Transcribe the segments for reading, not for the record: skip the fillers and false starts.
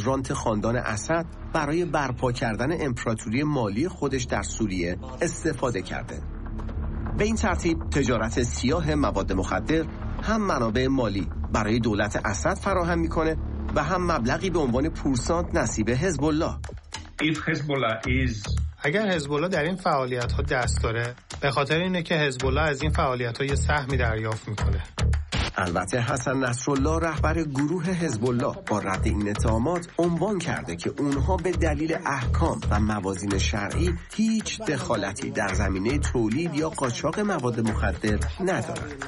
رانت خاندان اسد برای برپا کردن امپراتوری مالی خودش در سوریه استفاده کرده. به این ترتیب تجارت سیاه مواد مخدر هم منابع مالی برای دولت اسد فراهم میکنه و هم مبلغی به عنوان پورسانت نصیب حزب الله. اگر حزب الله در این فعالیت‌ها دست داره، به خاطر اینه که حزب الله از این فعالیت‌ها یه سهمی دریافت میکنه. البته حسن نصرالله رهبر گروه حزب الله با رد این اتهامات عنوان کرده که اونها به دلیل احکام و موازین شرعی هیچ دخالتی در زمینه تولید یا قاچاق مواد مخدر ندارند.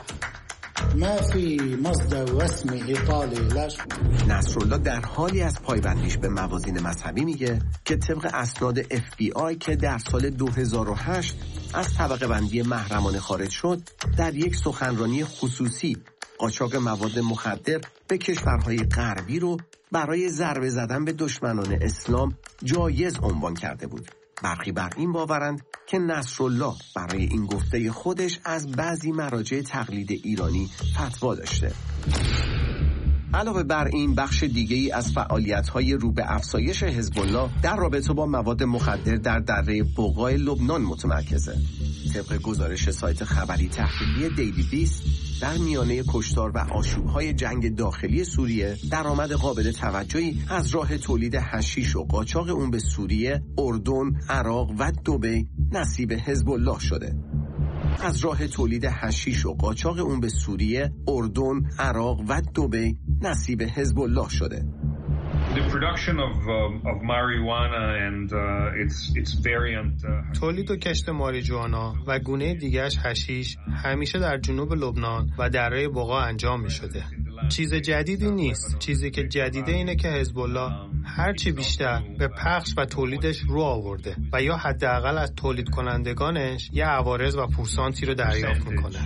نصرالله در حالی از پایبندیش به موازین مذهبی میگه که طبق اسناد FBI که در سال 2008 از طبقه بندی محرمانه خارج شد، در یک سخنرانی خصوصی قاچاق مواد مخدر به کشورهای غربی رو برای ضربه زدن به دشمنان اسلام جایز عنوان کرده بود. برخی بر این باورند که نصرالله برای این گفته خودش از بعضی مراجع تقلید ایرانی فتوا داشته. علاوه بر این، بخش دیگه‌ای از فعالیت‌های رو به افزایش حزب الله در رابطه با مواد مخدر در دره بقای لبنان متمرکزه. طبق گزارش سایت خبری تحقیقی دیلی بیست، در میانه کشتار و آشوب‌های جنگ داخلی سوریه درآمد قابل توجهی از راه تولید حشیش و قاچاق اون به سوریه، اردن، عراق و دبی نصیب حزب الله شده. از راه تولید حشیش و قاچاق اون به سوریه، اردن، عراق و دبی نصیب حزب الله شده. تولید و کشت ماریجوانا و گونه دیگرش حشیش همیشه در جنوب لبنان و دره بقا انجام می شده. چیز جدیدی نیست. چیزی که جدیده اینه که حزب الله هرچی بیشتر به پخش و تولیدش رو آورده و یا حداقل از تولید کنندگانش یه عوارض و پورسانتی رو دریافت میکنه.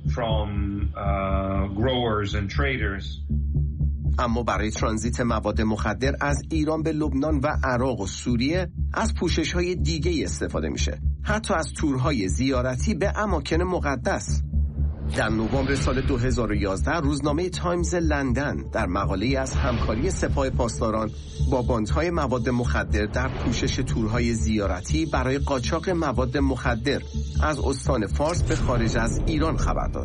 اما برای ترانزیت مواد مخدر از ایران به لبنان و عراق و سوریه از پوشش‌های دیگه استفاده میشه، حتی از تورهای زیارتی به اماکن مقدس. در نوامبر سال 2011 روزنامه تایمز لندن در مقاله‌ای از همکاری سپاه پاسداران با باندهای مواد مخدر در پوشش تورهای زیارتی برای قاچاق مواد مخدر از استان فارس به خارج از ایران خبر داد.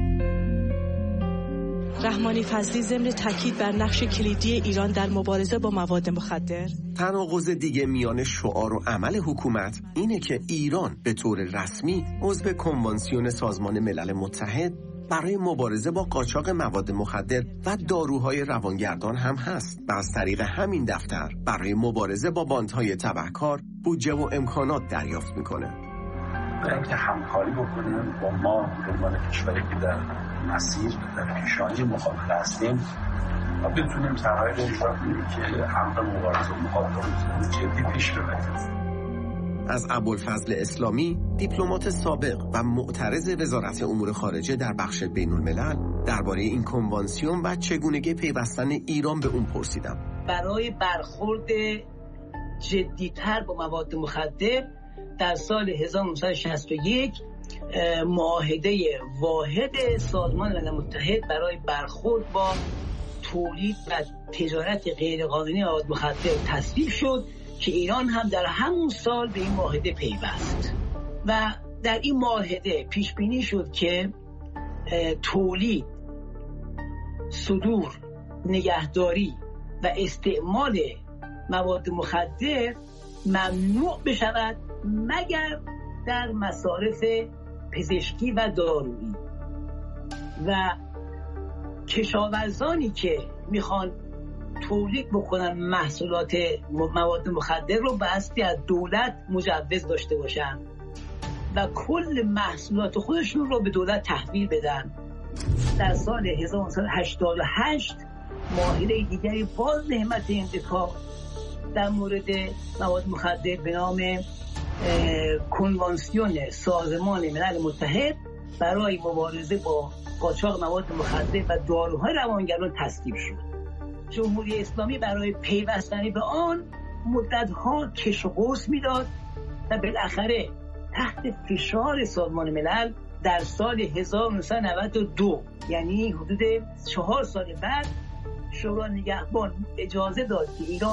رحمانی فضلی ضمن تاکید بر نقش کلیدی ایران در مبارزه با مواد مخدر، تناقض دیگه میان شعار و عمل حکومت اینه که ایران به طور رسمی عضو کنوانسیون سازمان ملل متحد برای مبارزه با قاچاق مواد مخدر و داروهای روانگردان هم هست و از طریق همین دفتر برای مبارزه با باندهای تبهکار بودجه و امکانات دریافت میکنه. برای اینکه همکاری بکنیم با ما به عنوان کشوری که در مسیر در پیشانی مقابله هستیم و بتونیم طرح‌هایی رو اجرا کنیم که حق مبارزه و مقابله جدی پیش ببریم. از ابوالفضل اسلامی، دیپلمات سابق و معترض وزارت امور خارجه در بخش بین‌الملل، درباره این کنوانسیون و چگونگی پیوستن ایران به اون پرسیدم. برای برخورد جدی‌تر با مواد مخدر در سال 1961 معاهده واحد سازمان ملل متحد برای برخورد با تولید و تجارت غیرقانونی مواد مخدر تصویب شد که ایران هم در همون سال به این معاهده پیوست و در این معاهده پیش بینی شد که تولید، صدور، نگهداری و استعمال مواد مخدر ممنوع بشود مگر در مصارف پزشکی و دارویی و کشاورزانی که میخوان تولید بکنن محصولات مواد مخدر رو بایستی از دولت مجوز داشته باشن و کل محصولات خودشون رو به دولت تحویل بدن. در سال 1988 معاهده دیگری باز نهمت امریکا در مورد مواد مخدر به نام کنوانسیون سازمان ملل متحد برای مبارزه با قاچاق مواد مخدر و داروهای روانگردان تصویب شد. جمهوری اسلامی برای پیوستن به آن مدت‌ها کش و قوس می‌داد و بالاخره تحت فشار سازمان ملل در سال 1992 یعنی حدود 4 سال بعد شورای نگهبان اجازه داد که ایران